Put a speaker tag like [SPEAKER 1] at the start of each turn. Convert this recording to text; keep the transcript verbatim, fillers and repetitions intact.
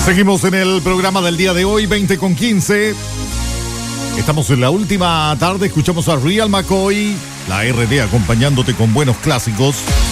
[SPEAKER 1] Seguimos en el programa del día de hoy, veinte con quince. Estamos en la última tarde, escuchamos a Real McCoy, la R D acompañándote con buenos clásicos.